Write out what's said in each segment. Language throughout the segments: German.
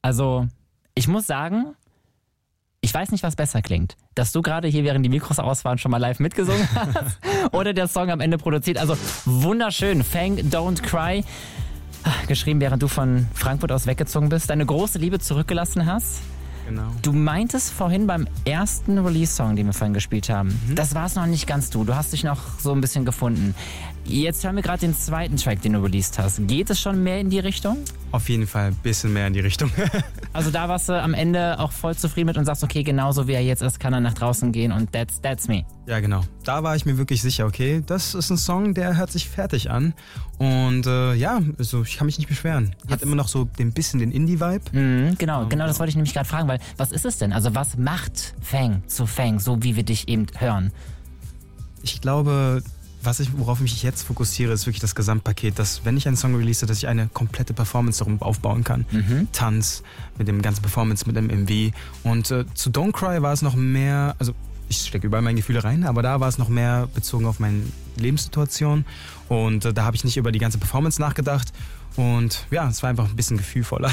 Also, ich muss sagen, ich weiß nicht, was besser klingt. Dass du gerade hier, während die Mikros aus waren, schon mal live mitgesungen hast oder der Song am Ende produziert. Also wunderschön. Fang, Don't Cry. Geschrieben, während du von Frankfurt aus weggezogen bist. Deine große Liebe zurückgelassen hast. Genau. Du meintest vorhin beim ersten Release-Song, den wir vorhin gespielt haben, das war es noch nicht ganz du. Du hast dich noch so ein bisschen gefunden. Jetzt hören wir gerade den zweiten Track, den du released hast. Geht es schon mehr in die Richtung? Auf jeden Fall ein bisschen mehr in die Richtung. Also da warst du am Ende auch voll zufrieden mit und sagst, okay, genauso wie er jetzt ist, kann er nach draußen gehen und that's me. Ja, genau. Da war ich mir wirklich sicher, okay, das ist ein Song, der hört sich fertig an. Und also ich kann mich nicht beschweren. Hat immer noch so ein bisschen den Indie-Vibe. Genau, das wollte ich nämlich gerade fragen, weil was ist es denn? Also was macht Fang zu Fang, so wie wir dich eben hören? Ich glaube, worauf ich mich jetzt fokussiere, ist wirklich das Gesamtpaket, dass, wenn ich einen Song release, dass ich eine komplette Performance darum aufbauen kann. Tanz, mit dem ganzen Performance, mit dem MV. Und zu Don't Cry war es noch mehr, also ich stecke überall meine Gefühle rein, aber da war es noch mehr bezogen auf meine Lebenssituation. Und da habe ich nicht über die ganze Performance nachgedacht. Und ja, es war einfach ein bisschen gefühlvoller.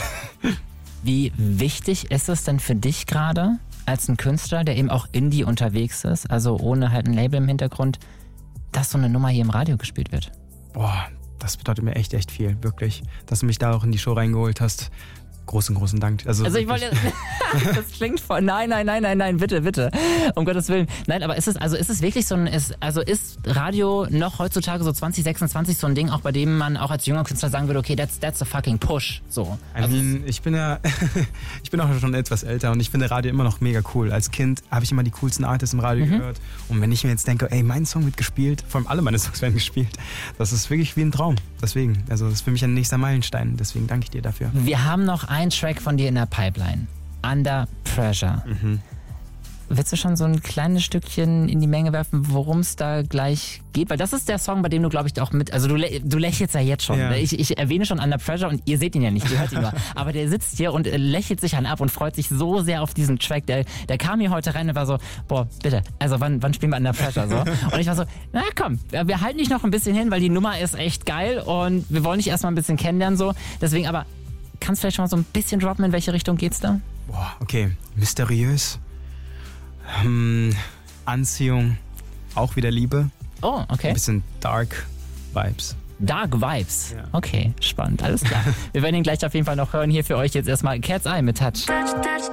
Wie wichtig ist es denn für dich gerade, als ein Künstler, der eben auch Indie unterwegs ist, also ohne halt ein Label im Hintergrund, dass so eine Nummer hier im Radio gespielt wird? Boah, das bedeutet mir echt viel, wirklich. Dass du mich da auch in die Show reingeholt hast. Großen Dank. Also ich wollte, das klingt voll, nein, bitte. Um Gottes Willen. Nein, aber ist es wirklich so ist Radio noch heutzutage so 2026 so ein Ding, auch bei dem man auch als junger Künstler sagen würde, okay, that's a fucking push, so. Also ich bin auch schon etwas älter und ich finde Radio immer noch mega cool. Als Kind habe ich immer die coolsten Artists im Radio gehört und wenn ich mir jetzt denke, ey, mein Song wird gespielt, vor allem alle meine Songs werden gespielt, das ist wirklich wie ein Traum. Deswegen, also das ist für mich ein nächster Meilenstein, deswegen danke ich dir dafür. Wir haben noch einen Track von dir in der Pipeline. Under Pressure. Willst du schon so ein kleines Stückchen in die Menge werfen, worum es da gleich geht? Weil das ist der Song, bei dem du, glaube ich, auch mit... Also du lächelst ja jetzt schon. Ja. Ich erwähne schon Under Pressure und ihr seht ihn ja nicht, ihr hört ihn nur. Aber der sitzt hier und lächelt sich ab und freut sich so sehr auf diesen Track. Der kam hier heute rein und war so, boah, bitte, also wann spielen wir Under Pressure? So? Und ich war so, na komm, wir halten dich noch ein bisschen hin, weil die Nummer ist echt geil und wir wollen dich erstmal ein bisschen kennenlernen. So. Deswegen aber, kannst du vielleicht schon mal so ein bisschen droppen, in welche Richtung geht's da? Boah, okay, mysteriös. Anziehung, auch wieder Liebe. Oh, okay. Ein bisschen Dark Vibes. Dark Vibes. Ja. Okay, spannend, alles klar. Wir werden ihn gleich auf jeden Fall noch hören. Hier für euch jetzt erstmal Cat's Eye mit Touch.